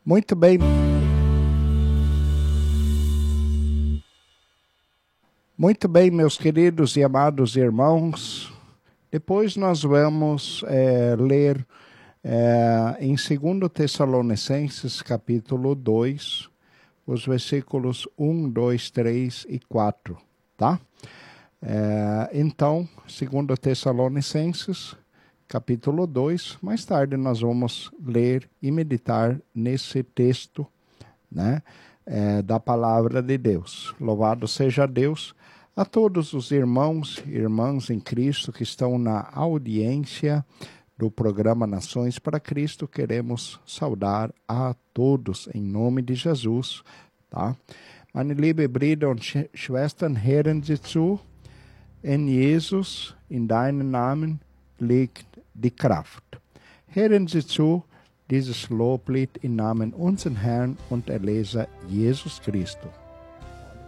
Muito bem. Muito bem, meus queridos e amados irmãos. Depois nós vamos ler em 2 Tessalonicenses, capítulo 2, os versículos 1, 2, 3 e 4, tá? Então, 2 Tessalonicenses, capítulo 2, mais tarde nós vamos ler e meditar nesse texto, né, da palavra de Deus. Louvado seja Deus. A todos os irmãos e irmãs em Cristo que estão na audiência do programa Nações para Cristo, queremos saudar a todos em nome de Jesus, tá? Meine liebe Brüder und Schwestern, hören Sie zu, in Jesus, in deinem Namen liegt die Kraft. Hören Sie zu, dieses Loblied im Namen unseres Herrn und Erlöser Jesus Christus.